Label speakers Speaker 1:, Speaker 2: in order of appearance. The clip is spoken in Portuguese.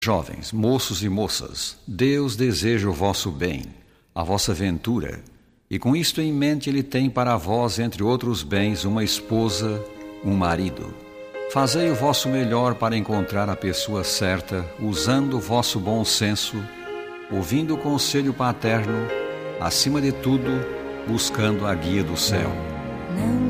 Speaker 1: Jovens, moços e moças, Deus deseja o vosso bem, a vossa ventura, e com isto em mente Ele tem para vós, entre outros bens, uma esposa, um marido. Fazei o vosso melhor para encontrar a pessoa certa, usando o vosso bom senso, ouvindo o conselho paterno, acima de tudo, buscando a guia do céu.
Speaker 2: Não